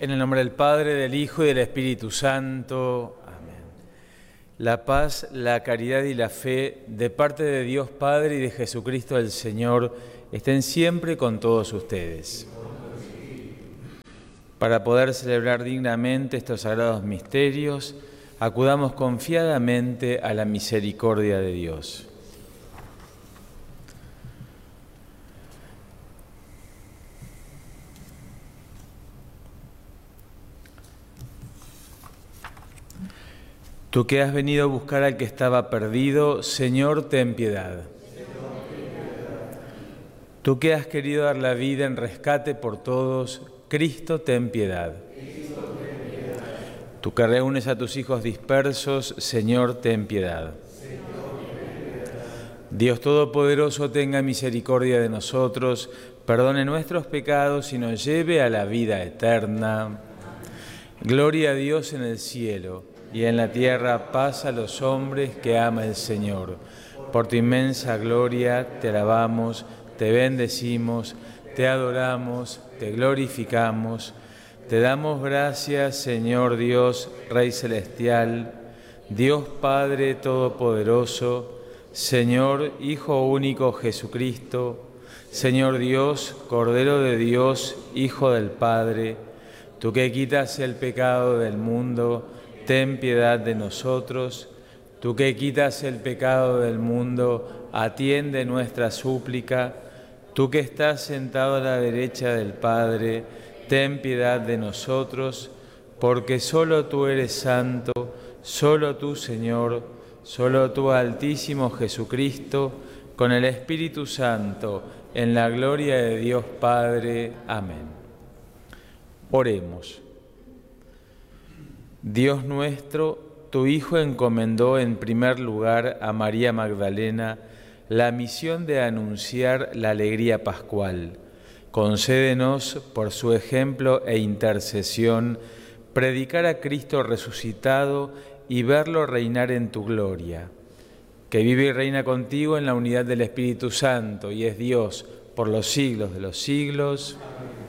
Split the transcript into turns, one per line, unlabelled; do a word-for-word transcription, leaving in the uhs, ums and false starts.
En el nombre del Padre, del Hijo y del Espíritu Santo. Amén. La paz, la caridad y la fe de parte de Dios Padre y de Jesucristo el Señor estén siempre con todos ustedes. Para poder celebrar dignamente estos sagrados misterios, acudamos confiadamente a la misericordia de Dios. Tú que has venido a buscar al que estaba perdido, Señor, ten piedad. Tú que has querido dar la vida en rescate por todos, Cristo, ten piedad. Tú que reúnes a tus hijos dispersos, Señor, ten piedad. Dios Todopoderoso, tenga misericordia de nosotros, perdone nuestros pecados y nos lleve a la vida eterna. Gloria a Dios en el cielo. Y en la tierra paz a los hombres que ama el Señor. Por tu inmensa gloria te alabamos, te bendecimos, te adoramos, te glorificamos. Te damos gracias, Señor Dios, Rey Celestial, Dios Padre Todopoderoso, Señor Hijo único Jesucristo, Señor Dios, Cordero de Dios, Hijo del Padre, tú que quitas el pecado del mundo, ten piedad de nosotros. Tú que quitas el pecado del mundo, atiende nuestra súplica. Tú que estás sentado a la derecha del Padre, ten piedad de nosotros, porque solo tú eres santo, solo tú, Señor, solo tú, Altísimo Jesucristo, con el Espíritu Santo, en la gloria de Dios Padre. Amén. Oremos. Dios nuestro, tu Hijo encomendó en primer lugar a María Magdalena la misión de anunciar la alegría pascual. Concédenos, por su ejemplo e intercesión, predicar a Cristo resucitado y verlo reinar en tu gloria, que vive y reina contigo en la unidad del Espíritu Santo y es Dios por los siglos de los siglos. Amén.